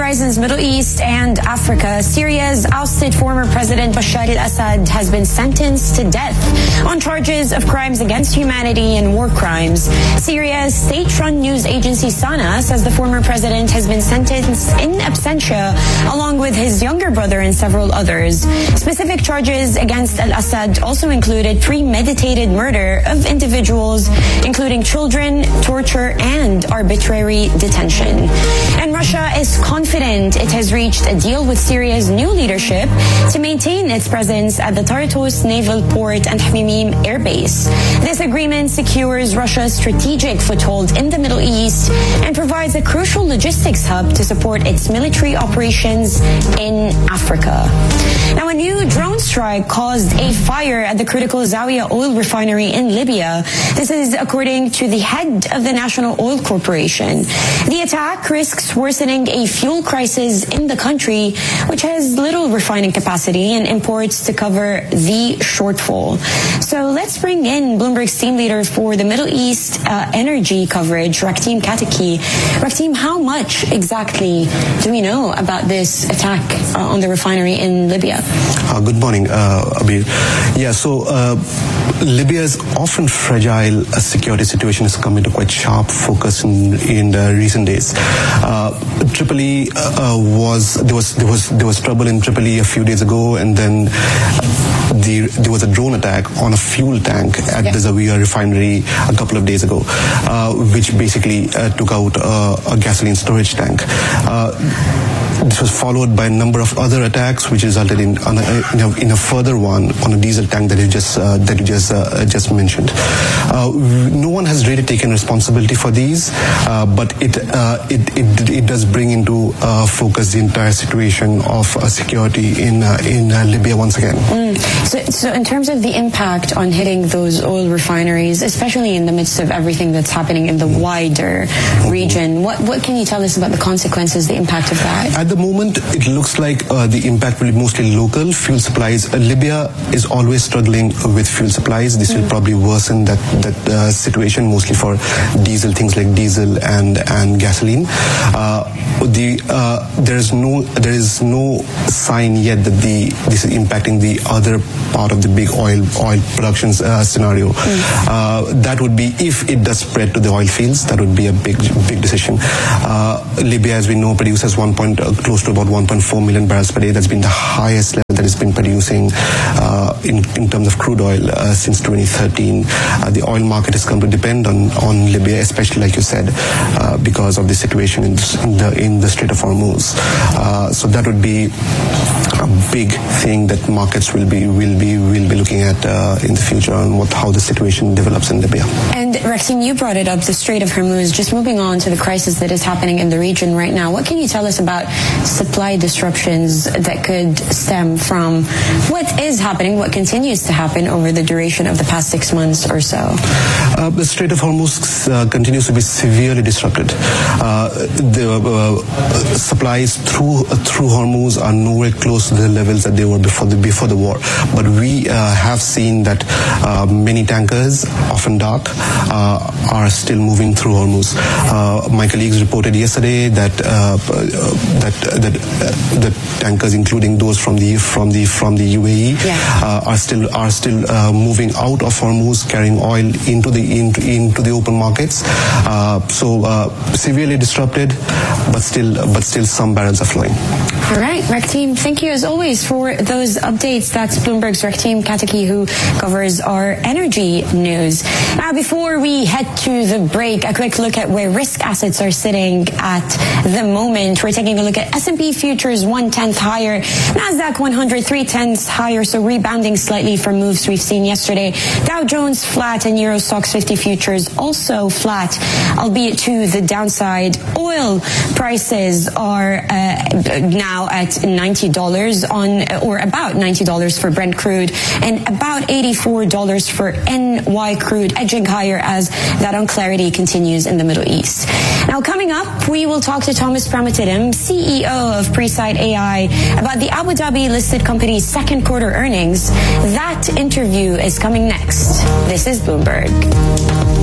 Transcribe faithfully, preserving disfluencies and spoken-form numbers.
horizons, Middle East and Africa. Syria's ousted former President Bashar al-Assad has been sentenced to death on charges of crimes against humanity and war crimes. Syria's state-run news agency Sana says the former president has been sentenced in absentia along with his younger brother and several others. Specific charges against al-Assad also included premeditated murder of individuals, including children, torture, and arbitrary detention. And Russia is confident it has reached a deal with Syria's new leadership to maintain its presence at the Tartus naval port and Hmimim air base. This agreement secures Russia's strategic foothold in the Middle East and provides a crucial logistics hub to support its military operations in Africa. Now, a new drone strike caused a fire at the critical Zawiya oil refinery in Libya. This is according to the head of the National Oil Corporation. The attack risks worsening a fuel crisis in the country, which has little refining capacity and imports to cover the shortfall. So let's bring in Bloomberg's team leader for the Middle East uh, energy coverage, Raktim Kataki. Raktim, how much exactly do we know about this attack uh, on the refinery in Libya? Uh, good morning, uh, Abir. Yeah, so uh, Libya's often fragile uh, security situation has come into quite sharp focus in, in the recent days. Uh, Tripoli uh, was there was there was there was trouble in Tripoli a few days ago, and then the, there was a drone attack on a fuel tank at yeah. the Zawiya refinery a couple of days ago, uh, which basically uh, took out uh, a gasoline storage tank. Uh, This was followed by a number of other attacks, which resulted in in a, in a further one on a diesel tank that you just uh, that you just uh, just mentioned. Uh, no one has really taken responsibility for these, uh, but it, uh, it it it does bring into uh, focus the entire situation of uh, security in uh, in uh, Libya once again. Mm. So, so in terms of the impact on hitting those oil refineries, especially in the midst of everything that's happening in the wider region, what what can you tell us about the consequences, the impact of that? At the moment, it looks like uh, the impact will be mostly local. Fuel supplies. Uh, Libya is always struggling with fuel supplies. This mm. will probably worsen that that uh, situation, mostly for diesel, things like diesel and and gasoline. Uh, the uh, there is no there is no sign yet that the this is impacting the other part of the big oil oil production uh, scenario. Mm. Uh, that would be if it does spread to the oil fields. That would be a big big decision. Uh, Libya, as we know, produces one point. Uh, close to about one point four million barrels per day. That's been the highest level that it's been producing uh, in, in terms of crude oil uh, since twenty thirteen. Uh, the oil market has come to depend on, on Libya, especially like you said, uh, because of the situation in, in, the, in the Strait of Hormuz. Uh, so that would be a big thing that markets will be will be will be looking at uh, in the future on what how the situation develops in Libya. And Raktim, you brought it up, the Strait of Hormuz. Just moving on to the crisis that is happening in the region right now, what can you tell us about supply disruptions that could stem from what is happening, what continues to happen over the duration of the past six months or so? Uh, the Strait of Hormuz uh, continues to be severely disrupted. Uh, the uh, supplies through uh, through Hormuz are nowhere close to the levels that they were before the before the war. But we uh, have seen that uh, many tankers, often dark, uh, are still moving through Hormuz. Uh, my colleagues reported yesterday that uh, that that uh, the tankers, including those from the from the from the U A E, yeah. uh, are still are still uh, moving out of Hormuz, carrying oil into the into, into the open markets. Uh, so uh, severely disrupted, but still but still some barrels are flowing. All right, Raktim, thank you as always for those updates. That's Bloomberg's Raktim Kataki, who covers our energy news. Now, before we head to the break, a quick look at where risk assets are sitting at the moment. We're taking a look at S and P futures one tenth higher, Nasdaq one hundred three tenths higher, so rebounding slightly from moves we've seen yesterday. Dow Jones flat and Euro Stoxx fifty futures also flat, albeit to the downside. Oil prices are uh, now at ninety dollars on, or about ninety dollars for Brent crude, and about eighty-four dollars for N Y crude, edging higher as that unclarity continues in the Middle East. Now, coming up, we will talk to Thomas Pramathiram, C E O of Presight A I, about the Abu Dhabi listed company's second quarter earnings. That interview is coming next. This is Bloomberg.